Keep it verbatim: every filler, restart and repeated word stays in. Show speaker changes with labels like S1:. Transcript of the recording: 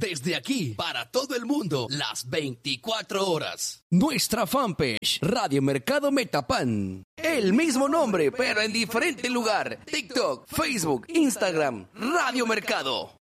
S1: desde aquí, para todo el mundo, las veinticuatro horas.
S2: Nuestra fanpage, Radio Mercado Metapan. El mismo nombre, pero en diferente lugar. TikTok, Facebook, Instagram, Radio Mercado.